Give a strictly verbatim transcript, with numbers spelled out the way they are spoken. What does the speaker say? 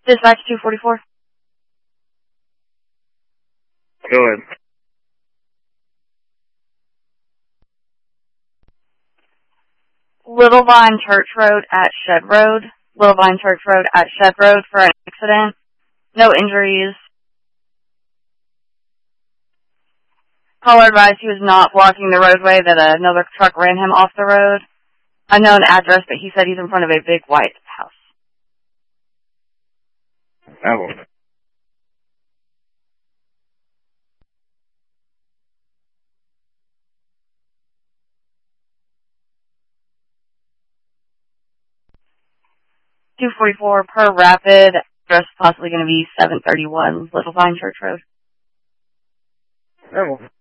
Dispatch two forty-four. Go ahead. Little Vine Church Road at Shed Road. Little Vine Church Road at Shed Road for an accident. No injuries. Caller advised he was not blocking the roadway, that another truck ran him off the road. Unknown address, but he said he's in front of a big white house. I will. two forty-four per rapid. Address possibly going to be seven thirty-one Little Vine Church Road. I will.